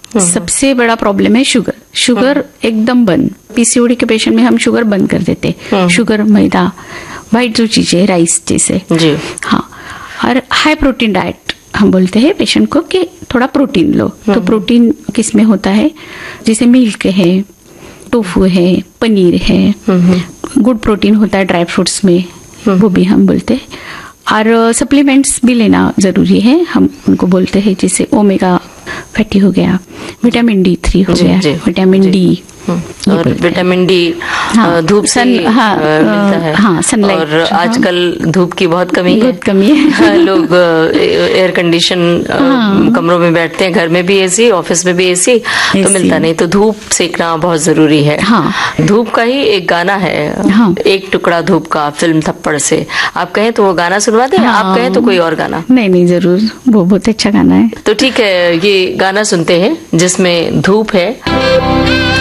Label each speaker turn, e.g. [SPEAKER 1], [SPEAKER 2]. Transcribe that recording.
[SPEAKER 1] सबसे बड़ा प्रॉब्लम है शुगर एकदम बंद। पीसीओडी के पेशेंट में हम शुगर बंद कर देते, शुगर, मैदा, व्हाइट जो चीजें, राइस जैसे जी। हाँ, और हाई प्रोटीन डाइट हम बोलते हैं पेशेंट को कि थोड़ा प्रोटीन लो। तो प्रोटीन किस में होता है, जैसे मिल्क है, टोफू है, पनीर है, गुड प्रोटीन होता है ड्राई फ्रूट्स में, वो भी हम बोलते हैं। और सप्लीमेंट्स भी लेना जरूरी है, हम उनको बोलते हैं, जैसे ओमेगा फैटी हो गया, विटामिन D3 हो गया, विटामिन डी,
[SPEAKER 2] और विटामिन डी धूप से मिलता है। हाँ, सनलाइट। और आजकल धूप की बहुत कमी है। लोग एयर कंडीशन कमरों में बैठते हैं, घर में भी एसी, ऑफिस में भी एसी, तो मिलता नहीं। तो धूप सेकना बहुत जरूरी है। हाँ। धूप का ही एक गाना है, हाँ। एक टुकड़ा धूप का, फिल्म थप्पड़ से। आप कहें तो वो गाना सुनवा दें? हाँ। आप कहें तो कोई और गाना?
[SPEAKER 1] नहीं, जरूर, वो बहुत अच्छा गाना है।
[SPEAKER 2] तो ठीक है, ये गाना सुनते हैं जिसमें धूप है।